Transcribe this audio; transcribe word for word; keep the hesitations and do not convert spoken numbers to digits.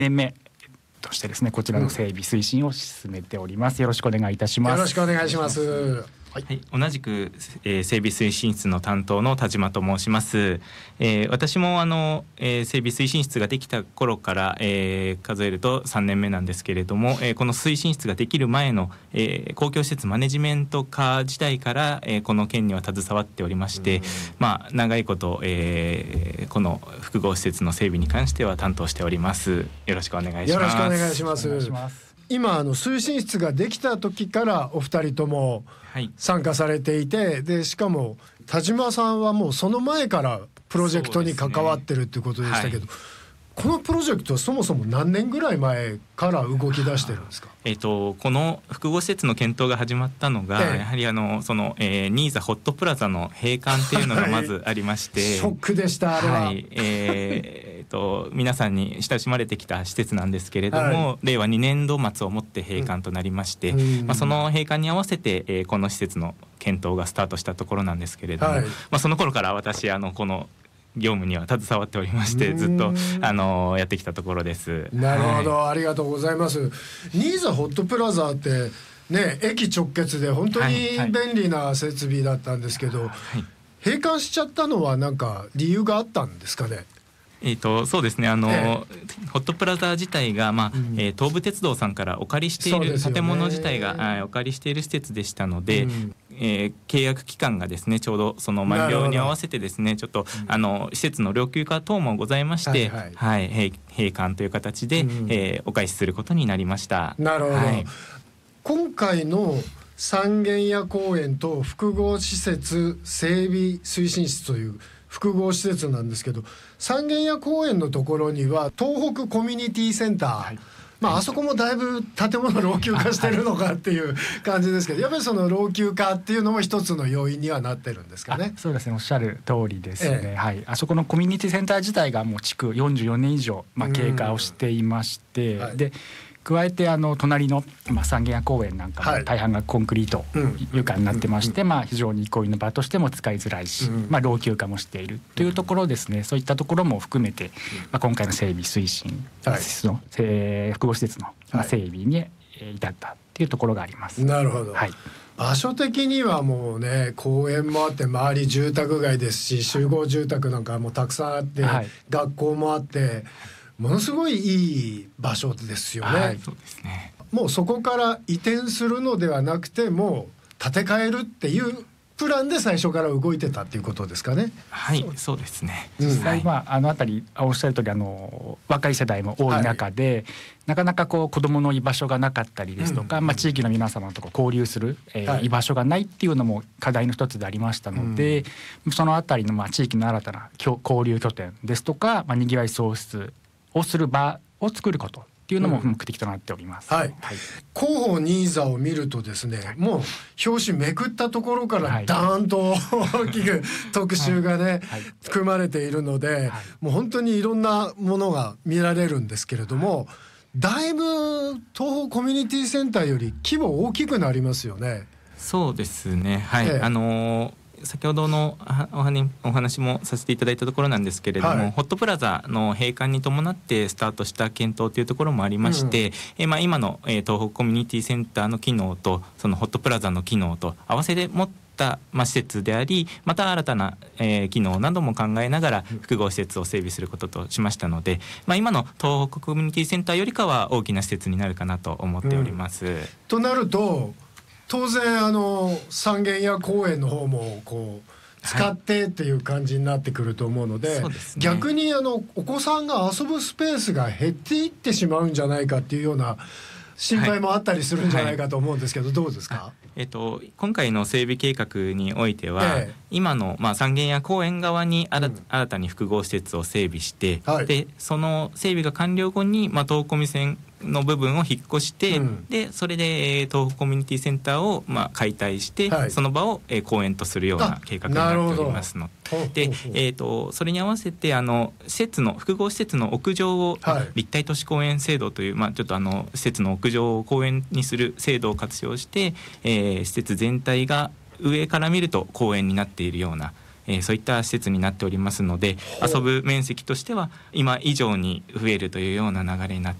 ねんめとしてですね、こちらの整備推進を進めております。よろしくお願いいたします。 よろしくお願いします。 はい、同じく、えー、整備推進室の担当の田島と申します。えー、私もあの、えー、整備推進室ができた頃から、えー、数えるとさんねんめなんですけれども、えー、この推進室ができる前の、えー、公共施設マネジメント課時代から、えー、この件には携わっておりまして、まあ、長いこと、えー、この複合施設の整備に関しては担当しております。よろしくお願いします。 よろしくお願いします。今あの推進室ができた時からお二人とも参加されていて、はい、でしかも田島さんはもうその前からプロジェクトに関わってるっていうことでしたけど、このプロジェクトはそもそも何年ぐらい前から動き出してるんですか？ えー、とこの複合施設の検討が始まったのが、ええ、やはりあのその、えー、ニーザホットプラザの閉館っていうのがまずありまして、はい、 ショックでしたあれは、 はいえー、と皆さんに親しまれてきた施設なんですけれども、はい、れいわにねんど末をもって閉館となりまして、うんまあ、その閉館に合わせて、えー、この施設の検討がスタートしたところなんですけれども、はいまあ、その頃から私あのこの業務には携わっておりまして、ずっとあのやってきたところです。 なるほど、はい、ありがとうございます。ニーザホットプラザってね、駅直結で本当に便利な設備だったんですけど、はいはい、閉館しちゃったのは何か理由があったんですかね？ えー、とそうですねあの、ええ、ホットプラザ自体が、まあうんえー、東武鉄道さんからお借りしている、建物自体がお借りしている施設でしたので、うんえー、契約期間がですねちょうどその満了に合わせてですねちょっと、うん、あの施設の老朽化等もございまして、はいはいはい、閉, 閉館という形で、うんえー、お返しすることになりました。 なるほど、はい、今回の三軒屋公園と複合施設整備推進室という複合施設なんですけど、三軒屋公園のところには東北コミュニティセンター、はいまあ、あそこもだいぶ建物老朽化してるのかっていう感じですけど、やっぱりその老朽化っていうのも一つの要因にはなってるんですかね？ そうですね、おっしゃる通りですね、 ええはい、あそこのコミュニティセンター自体がもう築よんじゅうよねん以上、まあ、経過をしていまして、はい、で加えてあの隣の、まあ、三軒屋公園なんかも大半がコンクリート床になってまして、はいうんまあ、非常に憩いの場としても使いづらいし、うんまあ、老朽化もしているというところですね。そういったところも含めて、まあ、今回の整備推進の、はい、複合施設の整備に至ったというところがあります。 なるほど、はい、場所的にはもうね公園もあって周り住宅街ですし、集合住宅なんかもたくさんあって、はい、学校もあってものすごいいい場所ですよね、 はい、そうですね。 もうそこから移転するのではなくてもう建て替えるっていうプランで最初から動いてたっていうことですかね？ はい、そうですね。 実際、まあ、あのあたりおっしゃる通りあの若い世代も多い中で、はい、なかなかこう子どもの居場所がなかったりですとか、うんまあ、地域の皆様と交流する、えーはい、居場所がないっていうのも課題の一つでありましたので、うん、そのあたりのまあ地域の新たな交流拠点ですとか、まあ、にぎわい創出をする場を作ることっていうのも目的となっております、 うんはいはい、広報ニーザを見るとですね、はい、もう表紙めくったところからダーンと大きく特集がね、はいはい、組まれているので、はい、もう本当にいろんなものが見られるんですけれども、はい、だいぶ東北コミュニティセンターより規模大きくなりますよね？ そうですね、はい、ええ、あのー先ほどのお話もさせていただいたところなんですけれども、はい、ホットプラザの閉館に伴ってスタートした検討というところもありまして、うんえまあ、今の東北コミュニティセンターの機能とそのホットプラザの機能と合わせて持ったまあ施設であり、また新たな、えー、機能なども考えながら複合施設を整備することとしましたので、まあ、今の東北コミュニティセンターよりかは大きな施設になるかなと思っております、うん、 となると当然あの三軒屋公園の方もこう使ってっていう感じになってくると思うので、はい、そうですね、逆にあのお子さんが遊ぶスペースが減っていってしまうんじゃないかっていうような心配もあったりするんじゃないかと思うんですけど、はいはい、どうですか？ えっと、今回の整備計画においては、ええ、今の、まあ、三軒屋公園側に新、うん、新たに複合施設を整備して、はい、でその整備が完了後に、まあ、東北コミ線の部分を引っ越して、うん、でそれで東北コミュニティセンターを、まあ、解体して、はい、その場を、えー、公園とするような計画になっておりますので、えー、とそれに合わせてあの施設の複合施設の屋上を、はい、立体都市公園制度という、まあ、ちょっとあの施設の屋上を公園にする制度を活用して、えー、施設全体が上から見ると公園になっているような、ええー、そういった施設になっておりますので、遊ぶ面積としては今以上に増えるというような流れになって